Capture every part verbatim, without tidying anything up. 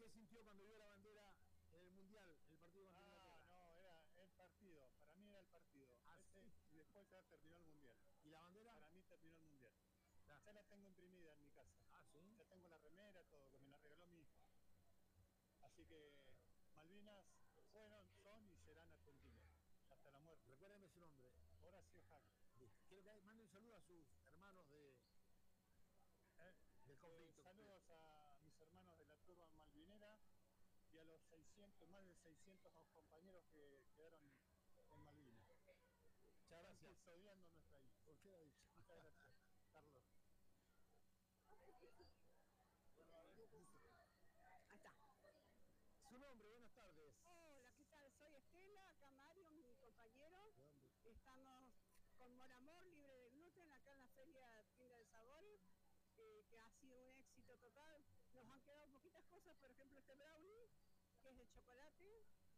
¿Qué sintió cuando vio la bandera en el Mundial, en el partido contra Inglaterra? Ah, no, era el partido. Para mí era el partido. Ah, Ese, sí. y después ya terminó el Mundial. ¿Y la bandera? Para mí terminó el Mundial. Ah. Ya la tengo imprimida en mi casa. Ah, ¿sí? Ya tengo la remera, todo, que me la regaló mi hijo. Así que Malvinas fueron, son y serán argentinos. Hasta la muerte. Recuérdeme su nombre. Horacio Jac. Listo. Quiero que mande un saludo a sus hermanos de, Eh, del conflicto. eh, saludos a mis hermanos de la turba malvinera y a los seiscientos, más de seiscientos compañeros que quedaron en Malvinas. Muchas gracias. Custodiando nuestra isla. Usted lo ha dicho. Muchas gracias, Carlos. Ahí está. Su nombre, buenas tardes. Hola, ¿qué tal? Soy Estela, acá Mario, mi compañero. ¿De dónde? Estamos con Moramor, libre de gluten, acá en la Feria Tienda de Sabores, eh, que ha sido un éxito total. Nos han quedado poquitas cosas, por ejemplo este brownie, que es de chocolate.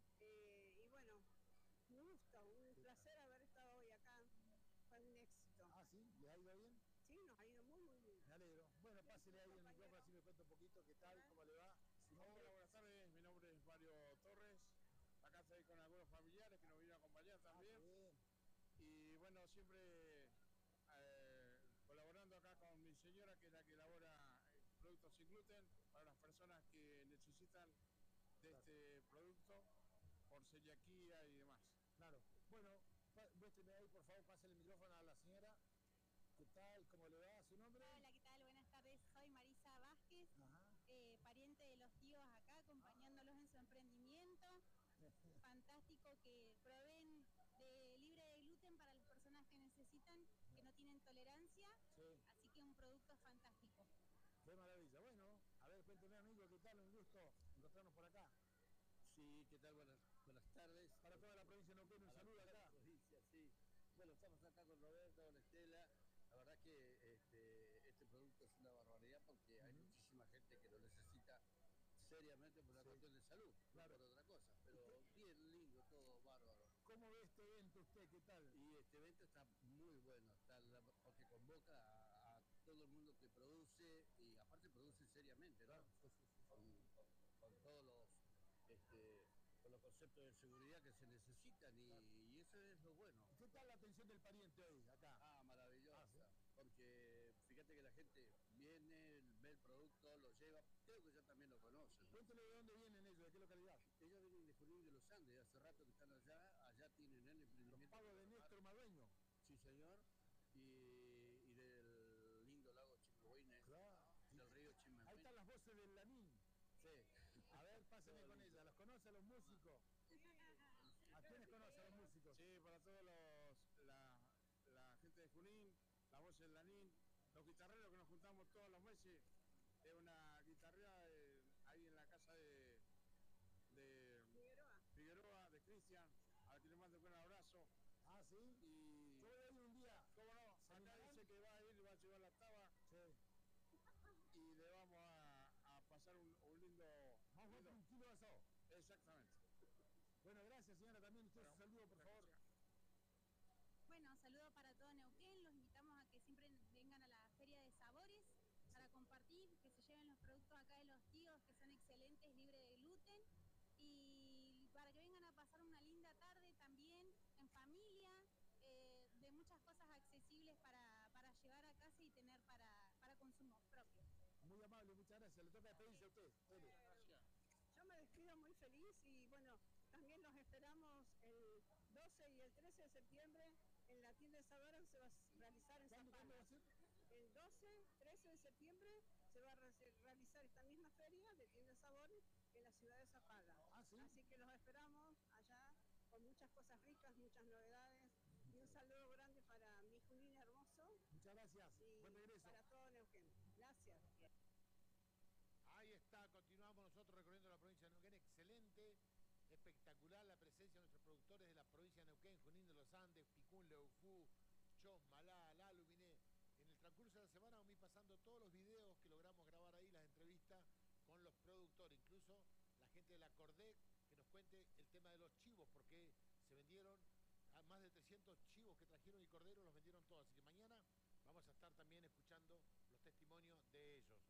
Eh, y bueno, me gusta, un placer haber estado hoy acá. Fue un éxito. Ah, ¿sí? ¿Le ha ido bien? Sí, nos ha ido muy, muy bien. Me alegro. Bueno, pásele ahí el micrófono, así me cuenta un poquito qué tal, cómo le va. Su nombre. Hola, buenas tardes. Mi nombre es Mario Torres. Acá estoy con algunos familiares que nos vienen a acompañar también. Ah, bien. Y bueno, siempre eh, colaborando acá con mi señora, que es la que elabora productos sin gluten para las personas que necesitan de Claro. este producto por celiaquía y demás. Claro. Bueno, muéstreme ahí, por favor, pásale el micrófono a la señora. ¿Qué tal? ¿Cómo le va? ¿Su nombre? Hola, ¿qué tal? Buenas tardes. Soy Marisa Vázquez, Ajá. eh, pariente de los tíos acá, acompañándolos en su emprendimiento. Fantástico que proveen de libre de gluten para las personas que necesitan, que no tienen tolerancia. Sí. Así que un producto fantástico. Qué maravilla. Bueno, a ver, cuénteme, amigo, ¿qué tal? Un gusto encontrarnos por acá. Sí, ¿qué tal? Buenas, buenas tardes. Para toda la provincia de Neuquén, un Para saludo toda la acá. provincia, sí. Bueno, estamos acá con Roberto, con Estela. La verdad que este, este producto es una barbaridad porque hay Ujú. muchísima gente que lo necesita seriamente por una Sí. cuestión de salud, Claro. no por otra cosa. Pero ¿Usted? bien lindo, todo bárbaro. ¿Cómo ve este evento usted? ¿Qué tal? Y este evento está muy bueno, está la- porque convoca a, a todo el mundo que produce y aparte produce seriamente, ¿no? Claro, sí, sí, sí. Con, con- con todos los este, con los conceptos de seguridad que se necesitan y, y eso es lo bueno. ¿Qué tal la atención del pariente hoy, acá? Ah, maravillosa, Ah, ¿sí? porque fíjate que la gente viene, ve el producto, lo lleva, creo que ya también lo conocen, ¿no? Cuéntele de dónde vienen ellos, de qué localidad. Ellos vienen de Junín de los Andes, hace rato que están allá, allá tienen el Los emprendimiento. pagos de Néstor Madueño. Sí, señor, y, y del lindo lago Chimehuine, Claro. del río Chimehuine. Ahí están las voces del Lanín. Sí. A ver, pásenme Todo con lindo. ella. ¿Los conoce a los músicos? ¿A quiénes conoce a los músicos? Sí, para todos los la, la gente de Junín, la voz del Lanín, los guitarreros que nos juntamos todos los meses, es una guitarreada de- ahí en la casa de, de Figueroa. Figueroa, de Cristian, al que le mando un gran abrazo. Ah, ¿sí? Y Yo voy a ir un día. cómo no, ¿Se acá animarán? dice que va a ir, va a llevar la taba Sí. y le vamos a, a pasar un, un lindo, Vamos a lindo- un kilo de asado. Exactamente. Bueno, gracias, señora. También usted Bueno, su saludo, por muchas favor. gracias. Bueno, saludo para todo Neuquén. Los invitamos a que siempre vengan a la Feria de Sabores para compartir, que se lleven los productos acá de los tíos, que son excelentes, libres de gluten. Y para que vengan a pasar una linda tarde también en familia, eh, de muchas cosas accesibles para, para llevar a casa y tener para, para consumo propio. Muy amable, muchas gracias. Le toca despedirse a usted. Tere. Gracias. Yo me despido muy feliz y bueno, también los esperamos el doce y el trece de septiembre en la tienda de Sabores, se va a realizar en ¿Cuándo, ¿Cuándo va a Zapala. ser? El doce, trece de septiembre se va a re- realizar esta misma feria de tienda de Sabores en la ciudad de Zapala. Ah, ¿sí? Así que los esperamos allá con muchas cosas ricas, muchas novedades y un saludo grande para mi Junín hermoso Muchas gracias. y Buen regreso. para todo Neuquén. Gracias. Ahí está, continuamos nosotros recorriendo la provincia de Neuquén. Excelente, espectacular la presencia de nuestros productores de la provincia de Neuquén, Junín de los Andes, Picún, Leufú, Chos, Malá, Laluminé. En el transcurso de la semana vamos a ir pasando todos los videos que logramos grabar ahí, las entrevistas con los productores, incluso la gente de la Cordec, que nos cuente el tema de los chivos, porque se vendieron a más de trescientos chivos que trajeron y corderos, los vendieron todos. Así que mañana vamos a estar también escuchando los testimonios de ellos.